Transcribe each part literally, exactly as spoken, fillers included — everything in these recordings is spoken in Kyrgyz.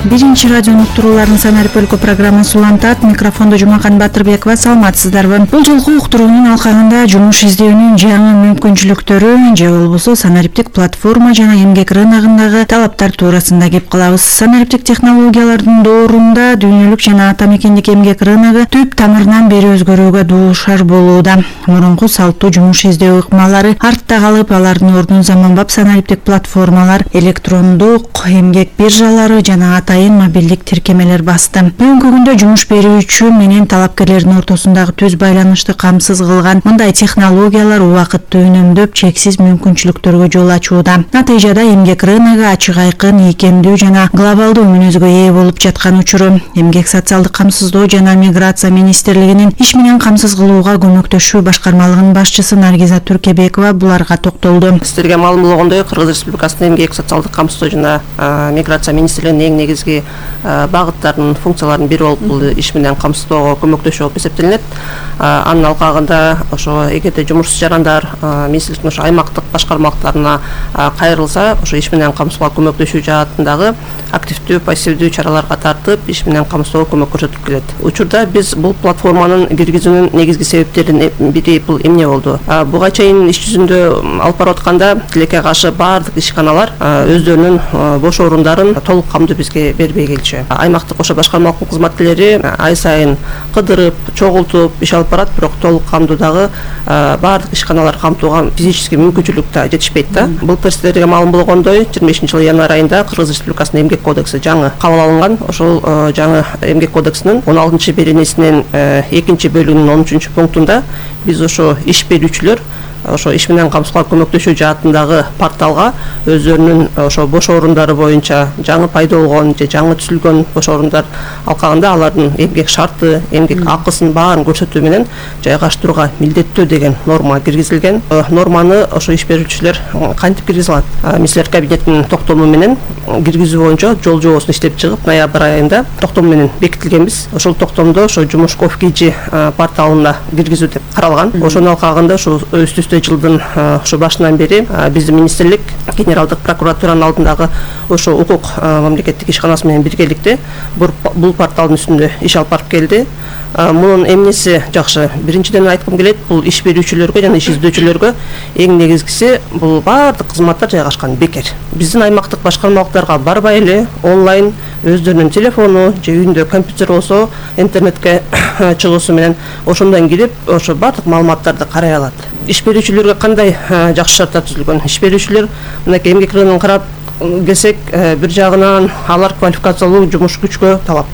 Биринчи радио уктурууларын санарип өлкө программасы улантат. Микрофондо Жумакан Батырбекова. Саламатсыздарбы? Бул жолку уктуруунун алкагында жумуш издөөнүн жаңы мүмкүнчүлүктөрү же болбосо санариптик платформа жана эмгек рыногундагы талаптар туурасында кеп калабыз. Санариптик технологиялардын доорунда дүйнөлүк жана ата мекендик эмгек рыногу түп тамырынан бери өзгөрүүгө дуушар болууда. Мурунку салттуу жумуш издөө ыкмалары артта калып, алардын ордун заманбап санариптик платформалар, электрондук эмгек биржалары жана атайын мобилдик тиркемелер басты. Бүгүнкү күндө жумуш берүүчү менен талапкерлердин ортосундагы түз байланышты камсыз кылган мындай технологиялар убакытты үнөмдөп, чексиз мүмкүнчүлүктөргө жол ачууда. Натыйжада эмгек рыногу ачык айкын, ийкемдүү жана глобалдуу мүнөзгө ээ болуп жаткан учуру. Эмгек социалдык камсыздоо жана миграция министрлигинин иш менен камсыз кылууга көмөктөшүү башкармалыгынын башчысы Наргиза Түркебекова буларга токтолду. Сиздерге маалым болгондой, Кыргыз Республикасынын эмгек социалдык камсыздоо жана миграция министрлигинин эң негизги багыттардын функцияларынын бири болуп бул иш менен камсыздоого көмөктөшүү болуп эсептелинет. Анын алкагында ошо эгерде жумушсуз жарандар министрликтин ошо аймактык башкармалыктарына кайрылса, ошо иш менен камсыздоого көмөктөшүү жаатындагы активдүү, пассивдүү чараларга тартып, иш менен камсыздоого көмөк көрсөтүп келет. Учурда биз бул платформанын киргизүүнүн негизги себептеринин бири бул эмне болду? Буга чейин иш жүзүндө алып барып атканда тилекке каршы баардык ишканалар өздөрүнүн бош орундарын толук камдуу бизге бербей келчү. Аймактык ошо башкармалыктын кызматкерлери ай сайын кыдырып, чогултуп иш алып барат, бирок толук камдуудагы баардык ишканалар камтууга физически мүмкүнчүлүк да жетишпейт да. Былтыр сиздерге маалым болгондой, жыйырма бешинчи жылы январь айында Кыргыз Республикасынын эмгек кодекси жаңы кабыл алынган. Ошол жаңы эмгек кодексинин он алтынчы беренесинин экинчи бөлүгүнүн он үчүнчү пунктунда биз ошо иш берүүчүлөр ошо иш менен камсыздоого көмөктөшүү жаатындагы порталга өздөрүнүн ошо бош орундары боюнча жаңы пайда болгон же жаңы түзүлгөн бош орундар алкагында алардын эмгек шарты, эмгек акысын баарын көрсөтүү менен жайгаштырууга милдеттүү деген норма киргизилген. Норманы ошо иш берүүчүлөр кантип киргизе алат? Министрлер кабинетинин токтому менен киргизүү боюнча жол жобосун иштеп чыгып, ноябрь айында токтом менен бекитилгенбиз. Ошол токтомдо ошо жумуш кофкижи порталына киргизүү деп каралган. Ошонун алкагында ошо жылдын ошо башынан бери биздин министрлик генералдык прокуратуранын алдындагы ошо укук мамлекеттик ишканасы менен биргеликте бул порталдын үстүндө иш алып барып келди. Мунун эмнеси жакшы? Биринчиден айткым келет, бул иш берүүчүлөргө жана иш издөөчүлөргө эң негизгиси бул баардык кызматтар жайгашкан бекер. Биздин аймактык башкармалыктарга барбай эле онлайн өздөрүнүн телефону же үйүндө компьютер болсо интернетке чыгуусу менен ошондон кирип ошо баардык маалыматтарды карай алат. Иш берүүчүлөргө кандай жакшы шарттар түзүлгөн? Иш берүүчүлөр мынакей эмгек рыногун карап келсек, бир жагынан алар квалификациялуу жумуш күчкө талап.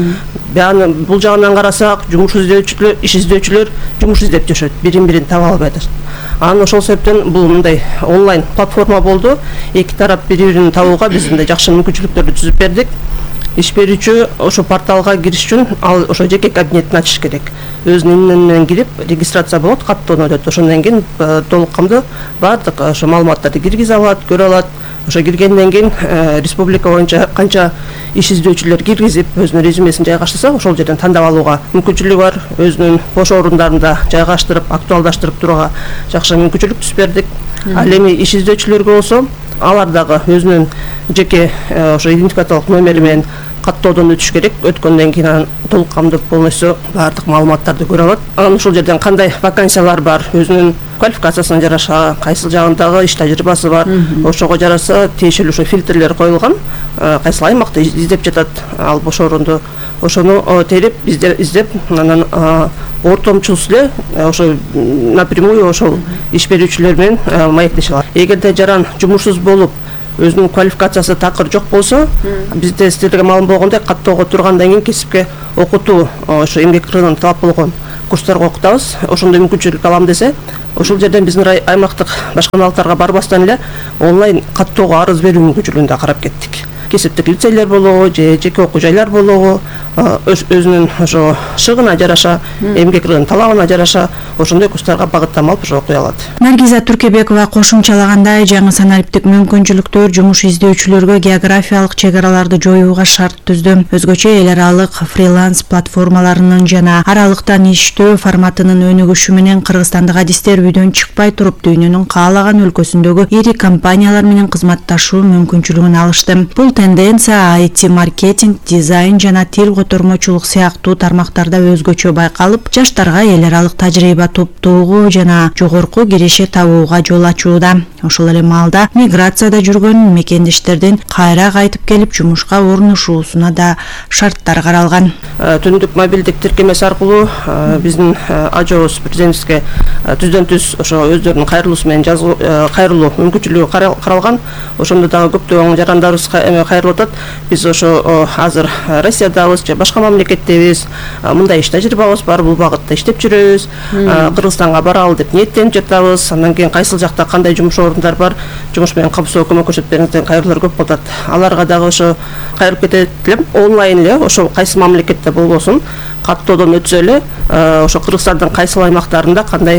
Бул жагынан карасак, жумуш издөөчүлөр, иш издөөчүлөр жумуш издеп жашайт, бирин-бирин таба албай атышат. Анан ошол себептен бул мындай онлайн платформа болду. Эки тарап бири-бирин табууга биз мындай жакшы мүмкүнчүлүктөрдү түзүп бердик. Иш берүүчү ошо порталга кириш үчүн ал ошо жеке кабинетин ачыш керек. Өзүнүн эмне менен кирип, регистрация болот, каттоону өтөт. Ошондон кийин толук камдуу баардык ошо маалыматтарды киргизе алат, көрө алат. Ошо киргенден кийин республика боюнча канча иш издөөчүлөр киргизип, өзүнүн резюмесин жайгаштырса, ошол жерден тандап алууга мүмкүнчүлүгү бар. Өзүнүн бош орундарында жайгаштырып, актуалдаштырып турууга жакшы мүмкүнчүлүк түзүп бердик. Ал эми иш издөөчүлөргө болсо, алар дагы өзүнүн жеке ошо идентификациялык номери менен каттоодон өтүш керек. Өткөндөн кийин анан толук камдуу полностью баардык маалыматтарды көрө алат. Анан ошол жерден кандай вакансиялар бар, өзүнүн квалификациясына жараша, кайсыл жагындагы иш тажрыйбасы бар, ошого жараша тиешелүү ошо фильтрлер коюлган. Кайсыл аймакта издеп жатат ал бош орунду, ошону терип издеп, анан ортомчулсуз эле ошо напрямую ошол иш берүүчүлөр менен маектеше алат. Эгерде жаран жумушсуз болуп, өзүнүн квалификациясы такыр жок болсо, бизде сиздерге маалым болгондой каттоого тургандан кийин кесипке окутуу ошо эмгек рыногунда талап болгон курстарга окутабыз. Ошондой мүмкүнчүлүк алам десе, ошол жерден биздин аймактык башкармалыктарга барбастан эле онлайн каттоого арыз берүү мүмкүнчүлүгүн да карап кеттик. Кесиптик лицейлер болобу же жеке окуу жайлар болобу, өзүнүн ошо шыгына жараша, эмгек рыногунун талабына жараша ошондой курстарга багыттама алып ошо окуй алат. Наргиза Түркебекова кошумчалагандай, жаңы санариптик мүмкүнчүлүктөр жумуш издөөчүлөргө географиялык чек араларды жоюуга шарт түздү. Өзгөчө эл аралык фриланс платформаларынын жана аралыктан иштөө форматынын өнүгүшү менен кыргызстандык адистер үйдөн чыкпай туруп дүйнөнүн каалаган өлкөсүндөгү ири компаниялар менен кызматташуу мүмкүнчүлүгүн алышты. Бул тенденция ай ти, маркетинг, дизайн жана тил котормочулук сыяктуу тармактарда өзгөчө байкалып, жаштарга эл аралык тажрыйба топтоого жана жогорку киреше табууга жол ачууда. Ошол эле маалда миграцияда жүргөн мекендештердин кайра кайтып келип жумушка орношуусуна да шарттар каралган. Түндүк мобилдик тиркемеси аркылуу биздин ажообуз президентибизге түздөн түз ошо өздөрүнүн кайрылуусу менен жазуу кайрылуу мүмкүнчүлүгү каралган. Ошондо дагы көптөгөн жарандарыбыз кайрылып атат. Биз ошо азыр Россиядабыз же башка мамлекеттебиз. Мындай иш тажрыйбабыз бар, бул багытта иштеп жүрөбүз. Кыргызстанга баралы деп ниеттенип жатабыз. Андан кийин кайсыл жакта кандай жумуш орундар бар, жумуш менен камсыздоо көмөк көрсөтүп бериңиз кайрылуулар көп болот. Аларга дагы ошо кайрылып кетет элем. Онлайн эле ошо кайсы мамлекетте болбосун каттоодон өтсө эле ошо Кыргызстандын кайсыл аймактарында кандай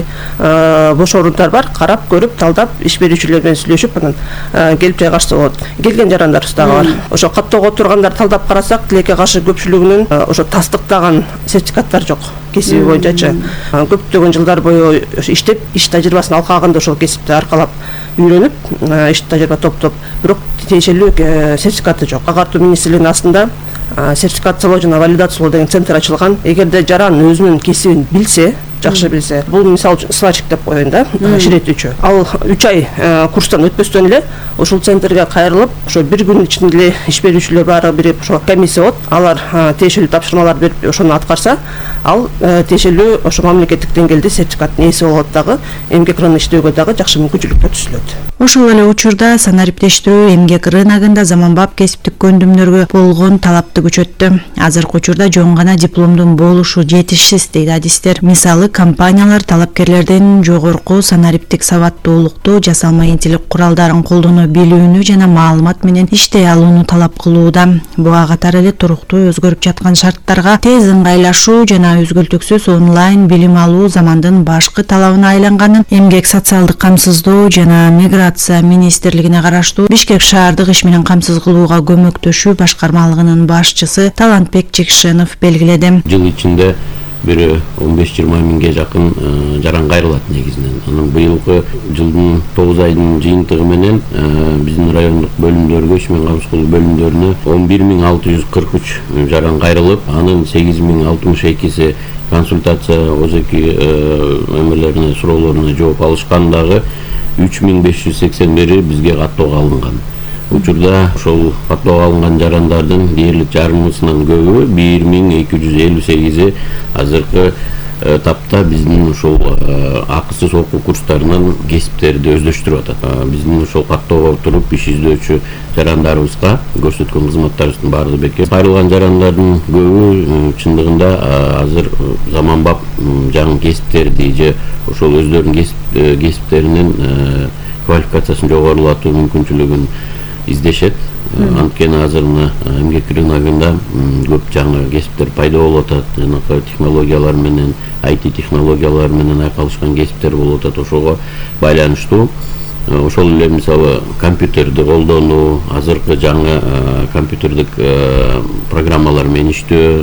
бош орундар бар, карап көрүп, талдап, иш берүүчүлөр менен сүйлөшүп, анан келип жайгашса болот. Келген жарандарыбыз дагы бар. Ошо каттоого тургандар талдап карасак, тилекке каршы көпчүлүгүнүн ошо тастыктаган сертификаттар жок. Кесиби боюнчачы көптөгөн жылдар бою иштеп, иш тажрыйбасын алкаганда ошол кесипти аркалап үйрөнүп, иш тажрыйба топтоп, бирок тиешелүү сертификаты жок. Агартуу министрлигинин астында сертификациялоо жана валидациялоо деген центр ачылган. Эгерде жаран өзүнүн кесибин билсе, жакшы билсе, бул мисалы үчүн сварщик деп коеюн да, ширетүүчү. Ал үч ай курстан өтпөстөн эле ошол центрге кайрылып, ошо бир күн ичинде эле иш берүүчүлөр баары бирип ошо комиссия болот. Алар тиешелүү тапшырмалар берип ошону аткарса, ал тиешелүү ошо мамлекеттик деңгээлде сертификаттын ээси болот дагы, эмгек рыногунда иштөөгө дагы жакшы мүмкүнчүлүктөр түзүлөт. Ошол эле учурда санариптештирүү эмгек рыногунда заманбап кесиптик көндүмдөргө болгон талапты күчөттү. Азыркы учурда жөн гана дипломдун болушу жетишсиз дейт адистер. Мисалы, компаниялар талапкерлердин жогорку санариптик сабаттуулукту, жасалма интеллект куралдарын колдоно билүүнү жана маалымат менен иштей алууну талап кылууда. Буга катар эле туруктуу өзгөрүп жаткан шарттарга тез ыңгайлашуу жана үзгүлтүксүз онлайн билим алуу замандын башкы талабына айланганын эмгек социалдык камсыздоо жана миграция министрлигине караштуу Бишкек шаардык иш менен камсыз кылууга көмөктөшүү башкармалыгынын башчысы Талантбек Жекшенов белгиледи. Жыл ичинде бир он беш жыйырма миңге жакын жаран кайрылат негизинен. Анан быйылкы жылдын тогуз айдын жыйынтыгы менен биздин райондук бөлүмдөргө, иш менен камсыз кылуу бөлүмдөрүнө он бир миң алты жүз кырк үч жаран кайрылып, анын сегиз миң алтымыш экиси консультация озеки эмелерине, суроолоруна жооп алышкан, дагы үч миң беш жүз сексен бири бизге каттоого алынган. Учурда ошол каттоого алынган жарандардын дээрлик жарымысынан көбү, бир миң эки жүз элүү сегизи азыркы тапта биздин ошол акысыз окуу курстарынан кесиптерди өздөштүрүп атат. Биздин ошол каттоого туруп иш издөчү жарандарыбызга көрсөткөн кызматтарыбыздын баардыгы бекем. Кайрылган жарандардын көбү чындыгында азыр заманбап жаңы кесиптерди же ошол өздөрүнүн кесиптеринин квалификациясын жогорулатуу мүмкүнчүлүгүн издешет. Анткени азыр эмгек рыногунда көп жаңы кесиптер пайда болуп атат. Жанакы технологиялар менен, ай ти технологиялар менен айкалышкан кесиптер болуп атат. Ошого байланыштуу ошол эле мисалы компьютерди колдонуу, азыркы жаңы компьютердик программалар менен иштөө,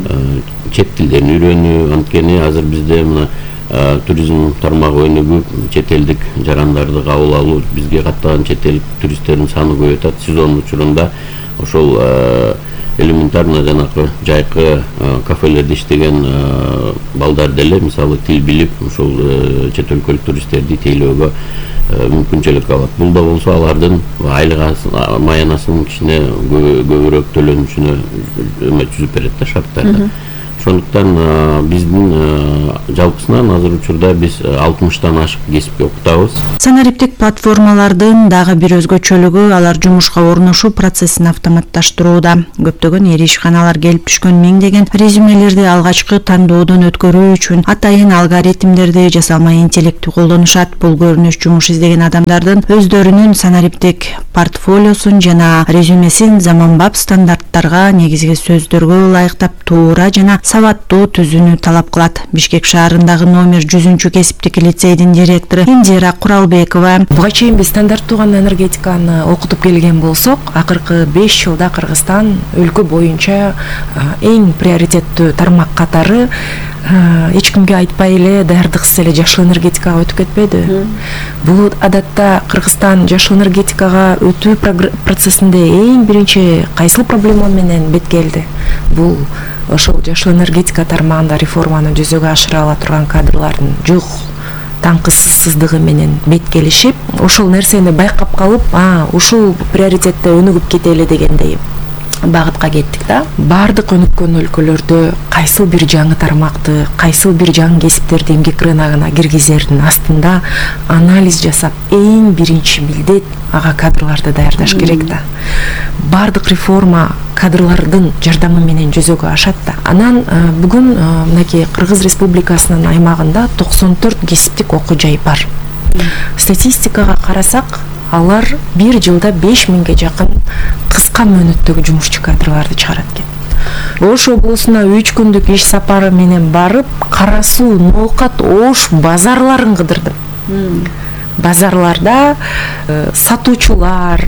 чет тилдерин үйрөнүү. Анткени азыр бизде мына туризм тармагы өнүгүп, чет элдик жарандарды кабыл алуу, бизге каттаган чет эл туристтердин саны көбөйүп атат. Сезон учурунда ошол элементарно жанакы жайкы кафелерде иштеген балдар деле мисалы тил билип, ошол чет өлкөлүк туристтерди тейлөөгө мүмкүнчүлүк алат. Бул да болсо алардын айлык маянасынын кичине көбүрөөк төлөнүшүнө түзүп берет да шарттарды. Ошондуктан биздин жалпысынан азыр учурда биз алтымыштан ашык кесипти окутабыз. Санариптик платформалардын дагы бир өзгөчөлүгү алар жумушка орношуу процессин автоматташтырууда. Көптөгөн ири ишканалар келип түшкөн миңдеген резюмелерди алгачкы тандоодон өткөрүү үчүн атайын алгоритмдерди, жасалма интеллектти колдонушат. Бул көрүнүш жумуш издеген адамдардын өздөрүнүн санариптик портфолиосун жана резюмесин заманбап стандарттарга, негизги сөздөргө ылайыктап, туура жана сабаттуу түзүүнү талап кылат. Бишкек шаарындагы номер жүзүнчү кесиптик лицейдин директору Индира Куралбекова: буга чейин биз стандарттуу энергетиканы окутуп келген болсок, акыркы беш жылда Кыргызстан өлкө боюнча эң приоритеттүү тармак катары эч кимге айтпай эле даярдыксыз эле жашыл энергетикага өтүп кетпейди. Бул адатта Кыргызстан жашыл энергетикага өтүү процессинде эң биринчи кайсыл проблема менен бет келди? Бул ошол жашыл энергетика тармагында реформаны жүзөгө ашыра ала турган кадрлардын жок таңкысыздыгы менен бет келишип, ошол нерсени байкап калып, а ушул приоритетте өнүгүп кетели дегендей багытка кеттик да. Бардык өнүккөн өлкөлөрдө кайсыл бир жаңы тармакты, кайсыл бир жаңы кесиптерди эмгек рыногуна киргизердин астында анализ жасап, эң биринчи милдет ага кадрларды даярдаш керек да. Бардык реформа кадрлардын жардамы менен жүзөгө ашат да. Анан бүгүн мынакей Кыргыз Республикасынын аймагында токсон төрт кесиптик окуу жай бар. Статистикага карасак, алар бир жылда беш миңге жакын кыска мөөнөттөгү жумушчу кадрларды чыгарат экен. Ош облусуна үч күндүк иш сапары менен барып, Кара Суу, Ноокат, Ош базарларын кыдырдым. Базарларда э, сатуучулар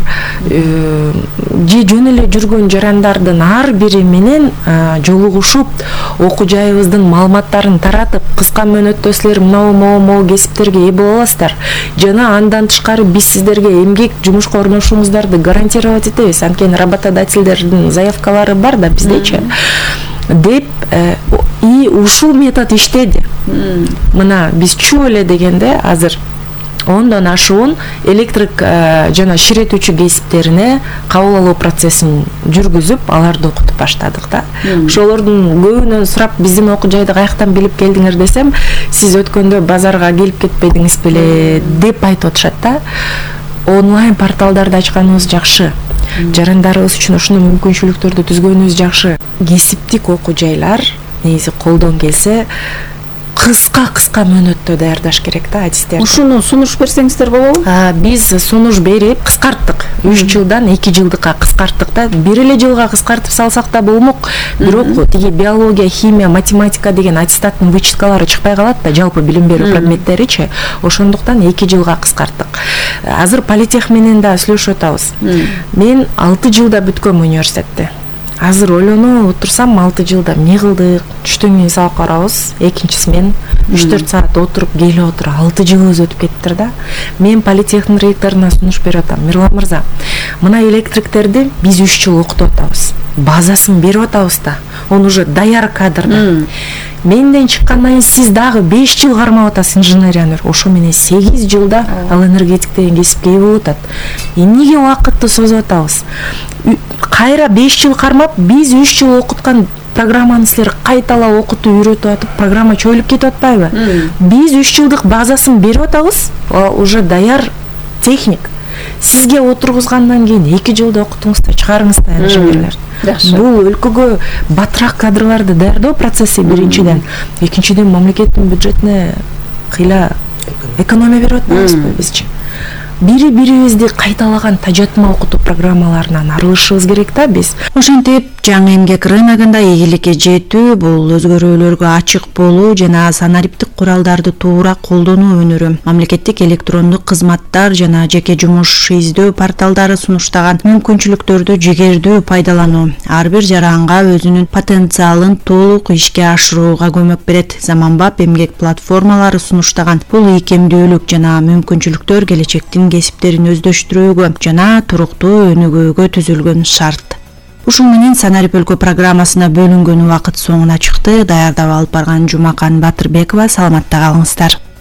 э, же жөн эле жүргөн жарандардын ар бири менен э, жолугушуп, окуу жайыбыздын маалыматтарын таратып, кыска мөөнөттө силер могу могу могу кесиптерге ээ боло аласыздар жана андан тышкары биз сиздерге эмгек жумушка орношуңуздарды гарантировать этебиз. Анткени работодательдердин заявкалары бар да биздечи деп, э, и ушул метод иштеди. Мына биз чуу эле дегенде азыр ондон ашуун электрик жана ширетүүчү кесиптерине кабыл алуу процессин жүргүзүп, аларды окутуп баштадык да. Ошолордун көбүнөн сурап, биздин окуу жайды каяктан билип келдиңер десем, сиз өткөндө базарга келип кетпедиңиз беле деп айтып атышат да. Онлайн порталдарды ачканыбыз жакшы. Жарандарыбыз үчүн ушуну мүмкүнчүлүктөрдү түзгөнүбүз жакшы. Кесиптик окуу жайлар негизи колдон келсе кыска-кыска мөөнөттө даярдаш керек да адистерди. Ушуну сунуш берсеңиздер болобу? Биз сунуш берип кыскарттык. үч жылдан эки жылдыкка кыскарттык да. Бир эле жылга кыскартып салсак да болмок. Бирок тиги биология, химия, математика деген аттестаттын вычеткалары чыкпай калат да, жалпы билим берүү предметтеричи. Ошондуктан эки жылга кыскарттык. Азыр политех менен да сүйлөшүп атабыз. Мен алты жылда бүткөм университетти. Азыр ойлонуп отурсам, алты жылда эмне кылдык? Түштөн кийин сабак барабыз, экинчиси мен үч төрт саат отуруп келип отур, алты жылыбыз өтүп кеттир да. Мен политехтин ректоруна сунуш берип атам. Мирлан мырза, мына электриктерди биз үч жыл окутуп атабыз. Базасын берип атабыз да. Он уже даяр кадр да. Менден чыккандан кийин сиз дагы беш жыл кармап атасыз инженерияны. Ошо менен сегиз жылда ал энергетик деген кесипке ээ болуп атат. Эмнеге убакытты созуп атабыз? Кайра беш жыл кармап, биз үч жыл окуткан программаны силер кайталап окутуп үйрөтүп атып, программа чөйүлүп кетип атпайбы? Биз үч жылдык базасын берип атабыз, уже даяр техник. Сизге отургузгандан кийин эки жылда окутуңуз да чыгарыңыз да инженерлер. Бул өлкөгө батыраак кадрларды даярдоо процесси биринчиден. Экинчиден, мамлекеттин бюджетине кыйла экономия берип атпайбызбы бизчи? Бири-бирибизди кайталаган тажатма окутуу программаларынан арылышыбыз керек да биз. Ошентип, жаңы эмгек рыногунда ийгиликке жетүү, бул өзгөрүүлөргө ачык болуу жана санариптик куралдарды туура колдонуу өнөрү. Мамлекеттик электрондук кызматтар жана жеке жумуш издөө порталдары сунуштаган мүмкүнчүлүктөрдү жигердүү пайдалануу ар бир жаранга өзүнүн потенциалын толук ишке ашырууга көмөк берет. Заманбап эмгек платформалары сунуштаган бул ийкемдүүлүк жана мүмкүнчүлүктөр келечектин кесиптерин өздөштүрүүгө жана туруктуу өнүгүүгө түзүлгөн шарт. Ушул менен Санарип өлкө программасына бөлүнгөн убакыт соңуна чыкты. Даярдап алып барган Жумакан Батырбекова. Саламатта калыңыздар.